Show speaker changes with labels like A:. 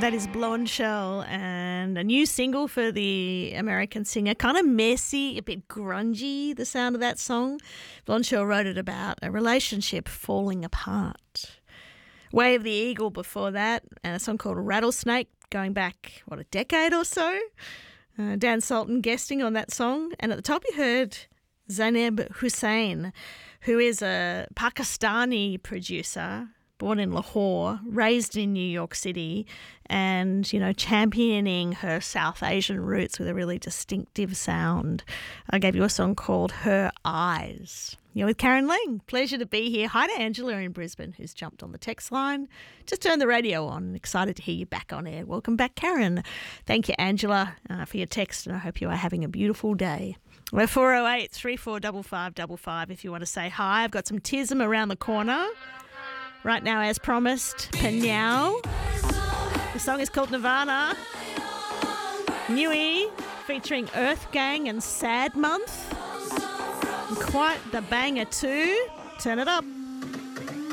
A: That is Blonde Shell, and a new single for the American singer. Kind of messy, a bit grungy, the sound of that song. Blonde Shell wrote it about a relationship falling apart. Way of the Eagle before that, and a song called Rattlesnake, going back, a decade or so. Dan Sultan guesting on that song. And at the top you heard Zainab Hussain, who is a Pakistani producer, born in Lahore, raised in New York City, and, championing her South Asian roots with a really distinctive sound. I gave you a song called Her Eyes. You're with Karen Lang. Pleasure to be here. Hi to Angela in Brisbane, who's jumped on the text line. Just turned the radio on. Excited to hear you back on air. Welcome back, Karen. Thank you, Angela, for your text, and I hope you are having a beautiful day. We're 408 345555 if you want to say hi. I've got some Tism around the corner. Right now, as promised, Panyao. The song is called Nirvana. Nui featuring Earth Gang and Sad Month. And quite the banger too. Turn it up.